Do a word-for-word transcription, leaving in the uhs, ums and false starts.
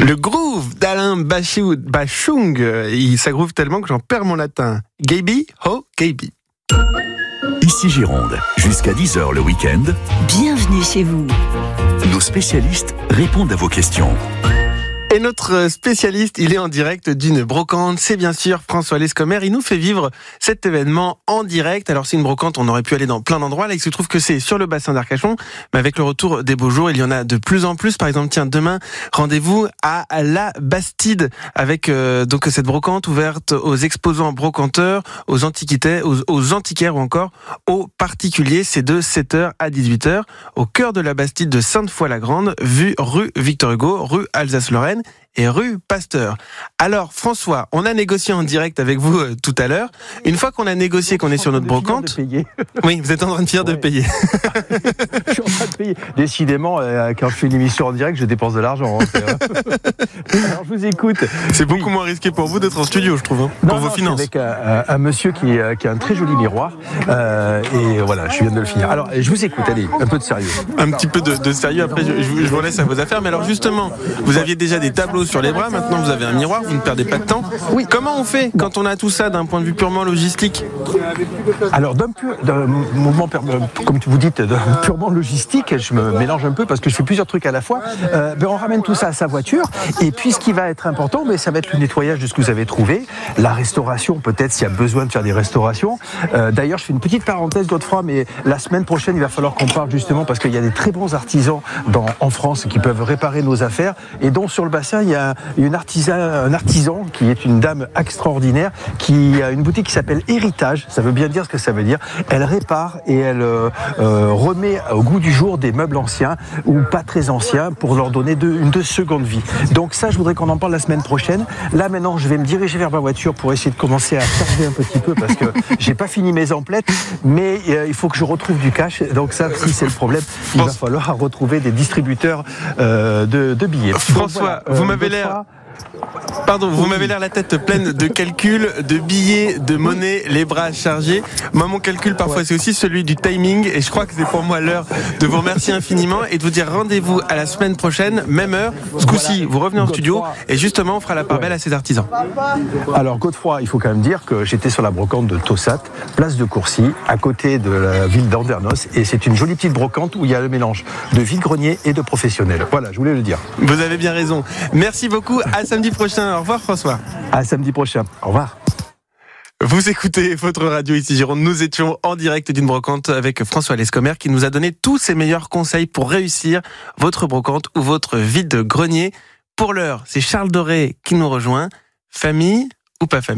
Le groove d'Alain Bachung, Bachung, il s'aggroove tellement que j'en perds mon latin. Gaby, ho, Gaby. Ici Gironde, jusqu'à dix heures le week-end. Bienvenue chez vous. Nos spécialistes répondent à vos questions. Et notre spécialiste, il est en direct d'une brocante, c'est bien sûr François Lescomer. Il nous fait vivre cet événement en direct. Alors c'est une brocante, on aurait pu aller dans plein d'endroits. Là, il se trouve que c'est sur le bassin d'Arcachon, mais avec le retour des beaux jours, il y en a de plus en plus. Par exemple, tiens, demain, rendez-vous à la Bastide avec euh, donc cette brocante ouverte aux exposants brocanteurs, aux antiquités, aux, aux antiquaires ou encore aux particuliers. C'est de sept heures à dix-huit heures au cœur de la Bastide de Sainte-Foy-la-Grande, vue rue Victor Hugo, rue Alsace-Lorraine et rue Pasteur. Alors François, on a négocié en direct avec vous euh, tout à l'heure. Une fois qu'on a négocié, qu'on est sur notre brocante, oui, vous êtes en train de finir ouais. de payer. Je suis en train de payer. Décidément, euh, quand je fais une émission en direct, je dépense de l'argent. Hein, Alors je vous écoute. C'est beaucoup oui. moins risqué pour vous d'être en studio, je trouve, hein, non, pour non, vos finances. Avec un, un monsieur qui, euh, qui a un très joli miroir. Euh, et voilà, je viens de le finir. Alors, je vous écoute. Allez, un peu de sérieux. Un petit peu de, de sérieux. Après, je, je vous laisse à vos affaires. Mais alors justement, vous aviez déjà des tableaux sur les bras, maintenant vous avez un miroir, vous ne perdez pas de temps. Oui. Comment on fait quand on a tout ça d'un point de vue purement logistique ? Alors d'un, pu- d'un mouvement, comme vous dites, d'un purement logistique, je me mélange un peu parce que je fais plusieurs trucs à la fois, euh, ben on ramène tout ça à sa voiture et puis ce qui va être important, ben, ça va être le nettoyage de ce que vous avez trouvé, la restauration peut-être s'il y a besoin de faire des restaurations. Euh, d'ailleurs je fais une petite parenthèse Godefroy, mais la semaine prochaine il va falloir qu'on parle justement parce qu'il y a des très bons artisans dans, en France qui peuvent réparer nos affaires et dont sur le bassin il y a une artisan, un artisan qui est une dame extraordinaire qui a une boutique qui s'appelle Héritage, ça veut bien dire ce que ça veut dire. Elle répare et elle euh, euh, remet au goût du jour des meubles anciens ou pas très anciens pour leur donner de, une de seconde vie. Donc ça, je voudrais qu'on en parle la semaine prochaine. Là maintenant, je vais me diriger vers ma voiture pour essayer de commencer à charger un petit peu parce que j'ai pas fini mes emplettes, mais euh, il faut que je retrouve du cash. Donc ça, si c'est le problème, il va falloir retrouver des distributeurs euh, de, de billets. François, Donc, voilà, vous euh, m'avez l'air... Pardon, vous m'avez l'air la tête pleine de calculs, de billets, de monnaie, les bras chargés. Moi, mon calcul, parfois, ouais. c'est aussi celui du timing. Et je crois que c'est pour moi l'heure de vous remercier infiniment et de vous dire rendez-vous à la semaine prochaine, même heure. Ce coup-ci, vous revenez en studio et justement, on fera la part belle à ces artisans. Alors, Godefroy, il faut quand même dire que j'étais sur la brocante de Tossat, place de Courcy, à côté de la ville d'Andernos. Et c'est une jolie petite brocante où il y a le mélange de vide-grenier et de professionnels. Voilà, je voulais le dire. Vous avez bien raison. Merci beaucoup. À samedi prochain. Au revoir François. À samedi prochain. Au revoir. Vous écoutez votre radio ici Gironde. Nous étions en direct d'une brocante avec François Lescomer qui nous a donné tous ses meilleurs conseils pour réussir votre brocante ou votre vide-grenier. Pour l'heure, c'est Charles Doré qui nous rejoint. Famille ou pas famille ?